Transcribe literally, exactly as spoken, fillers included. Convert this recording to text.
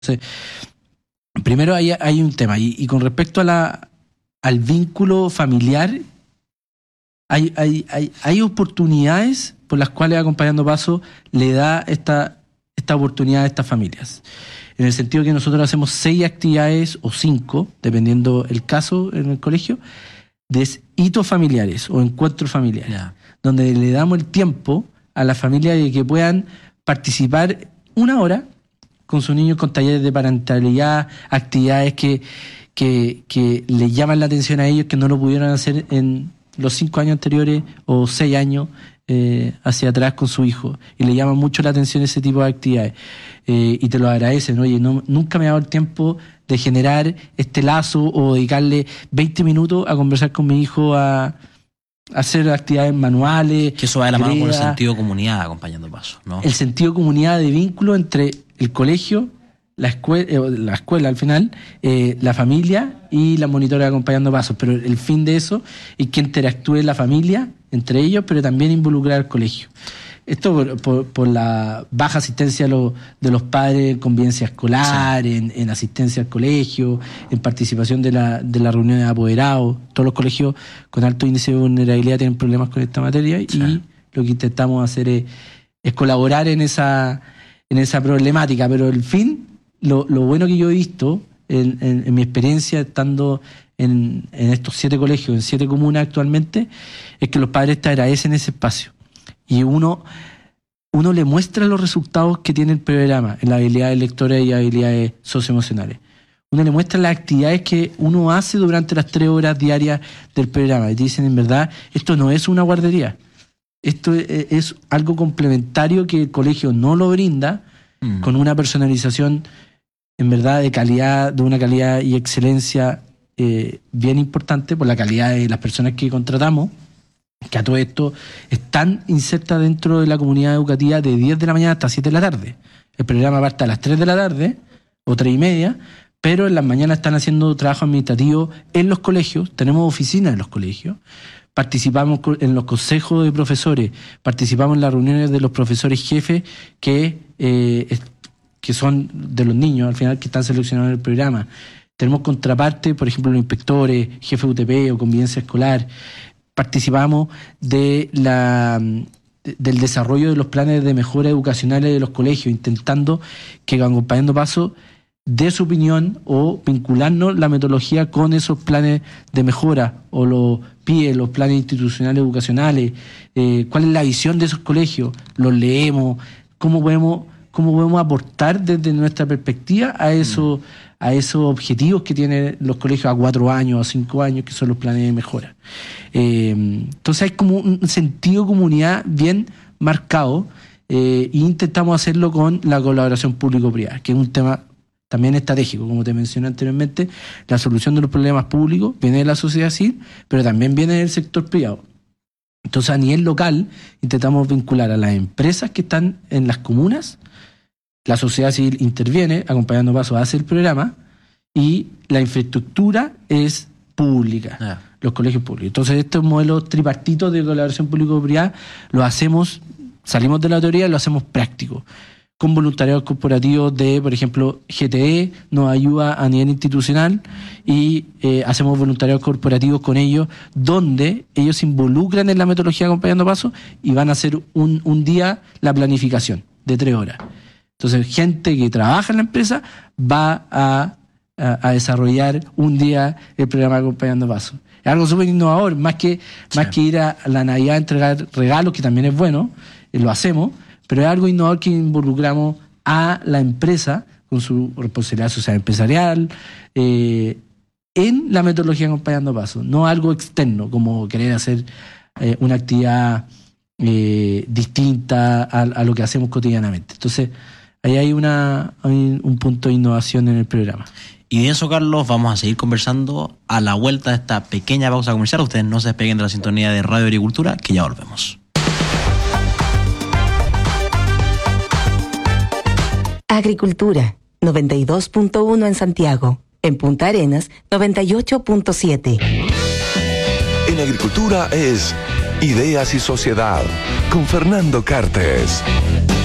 Entonces, primero hay, hay un tema, y, y con respecto a la, al vínculo familiar, hay, hay, hay, hay oportunidades por las cuales Acompañando Paso le da esta, esta oportunidad a estas familias. En el sentido que nosotros hacemos seis actividades o cinco, dependiendo el caso en el colegio, de hitos familiares o encuentros familiares, yeah. donde le damos el tiempo a las familias de que puedan participar una hora con sus niños con talleres de parentalidad, actividades que, que, que les llaman la atención a ellos, que no lo pudieron hacer en los cinco años anteriores o seis años eh, hacia atrás con su hijo, y le llaman mucho la atención ese tipo de actividades, eh, y te lo agradecen. Oye, no, nunca me ha dado el tiempo de generar este lazo o dedicarle veinte minutos a conversar con mi hijo, a hacer actividades manuales. Que eso va de la mano con el sentido de comunidad, Acompañando Paso, ¿no? El sentido de comunidad, de vínculo entre el colegio, la escuela, eh, la escuela al final, eh, la familia y la monitora de Acompañando Pasos. Pero el fin de eso es que interactúe la familia entre ellos, pero también involucrar al colegio. Esto por, por, por la baja asistencia de los, de los padres en convivencia escolar, sí. en, en asistencia al colegio, en participación de la, de la reunión de apoderados. Todos los colegios con alto índice de vulnerabilidad tienen problemas con esta materia, sí. y lo que intentamos hacer es, es colaborar en esa, en esa problemática. Pero el fin, lo, lo bueno que yo he visto en, en, en mi experiencia estando en, en estos siete colegios, en siete comunas actualmente, es que los padres te agradecen ese espacio. Y uno, uno le muestra los resultados que tiene el programa en las habilidades lectoras y habilidades socioemocionales. Uno le muestra las actividades que uno hace durante las tres horas diarias del programa. Y te dicen, en verdad, esto no es una guardería. Esto es, es algo complementario que el colegio no lo brinda, mm. con una personalización, en verdad, de calidad, de una calidad y excelencia eh, bien importante por la calidad de las personas que contratamos, que a todo esto están insertas dentro de la comunidad educativa de diez de la mañana hasta siete de la tarde. El programa parte a las tres de la tarde o tres y media, pero en las mañanas están haciendo trabajo administrativo en los colegios. Tenemos oficinas en los colegios, participamos en los consejos de profesores, participamos en las reuniones de los profesores jefes que, eh, que son de los niños al final que están seleccionados en el programa. Tenemos contraparte, por ejemplo, los inspectores, jefe de U T P o convivencia escolar. Participamos de la, de, del desarrollo de los planes de mejora educacionales de los colegios, intentando que Acompañando Paso dé su opinión o vincularnos la metodología con esos planes de mejora o los P I E, los planes institucionales educacionales, eh, cuál es la visión de esos colegios, los leemos, cómo podemos, cómo podemos aportar desde nuestra perspectiva a esos, mm. a esos objetivos que tienen los colegios a cuatro años, a cinco años, que son los planes de mejora. Eh, entonces hay como un sentido de comunidad bien marcado, eh, e intentamos hacerlo con la colaboración público-privada, que es un tema también estratégico, como te mencioné anteriormente. La solución de los problemas públicos viene de la sociedad civil, pero también viene del sector privado. Entonces a nivel local intentamos vincular a las empresas que están en las comunas, la sociedad civil interviene, Acompañando Paso hace el programa, y la infraestructura es pública, yeah. los colegios públicos. Entonces estos modelos tripartitos de colaboración público-privada los hacemos, salimos de la teoría y lo hacemos práctico, con voluntariados corporativos de, por ejemplo, G T E nos ayuda a nivel institucional y eh, hacemos voluntariados corporativos con ellos, donde ellos se involucran en la metodología Acompañando Paso y van a hacer un, un día la planificación de tres horas. Entonces, gente que trabaja en la empresa va a, a, a desarrollar un día el programa Acompañando Paso. Es algo súper innovador, más que, sí. más que ir a la Navidad a entregar regalos, que también es bueno, eh, lo hacemos, pero es algo innovador que involucramos a la empresa con su responsabilidad social empresarial eh, en la metodología Acompañando Paso, no algo externo, como querer hacer eh, una actividad eh, distinta a, a lo que hacemos cotidianamente. Entonces, ahí hay, una, hay un punto de innovación en el programa. Y de eso, Carlos, vamos a seguir conversando a la vuelta de esta pequeña pausa comercial. Ustedes no se despeguen de la sintonía de Radio Agricultura, que ya volvemos. Agricultura, noventa y dos punto uno en Santiago. En Punta Arenas, noventa y ocho punto siete. En Agricultura es Ideas y Sociedad, con Fernando Cartes.